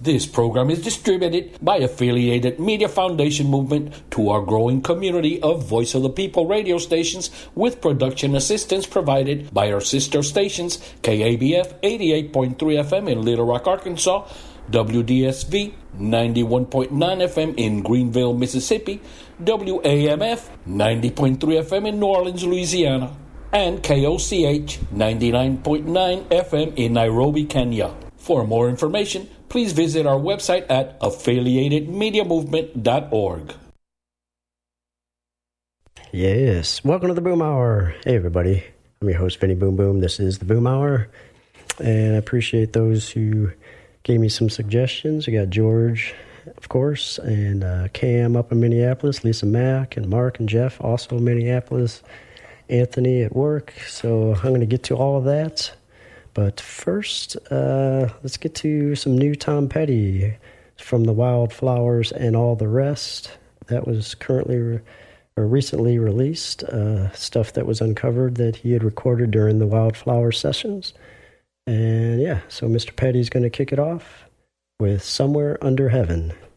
This program is distributed by Affiliated Media Foundation Movement to our growing community of Voice of the People radio stations with production assistance provided by our sister stations KABF 88.3 FM in Little Rock, Arkansas, WDSV 91.9 FM in Greenville, Mississippi, WAMF 90.3 FM in New Orleans, Louisiana, and KOCH 99.9 FM in Nairobi, Kenya. For more information, please visit our website at affiliatedmediamovement.org. Yes, welcome to the Boom Hour. Hey, everybody. I'm your host, Vinny Boom Boom. This is the Boom Hour, and I appreciate those who gave me some suggestions. I got George, of course, and Cam up in Minneapolis, Lisa Mack, and Mark and Jeff, also in Minneapolis, Anthony at work. So I'm going to get to all of that. But first, let's get to some new Tom Petty from the Wildflowers and All the Rest. That was recently released, stuff that was uncovered that he had recorded during the Wildflower sessions. And yeah, so Mr. Petty's going to kick it off with Somewhere Under Heaven.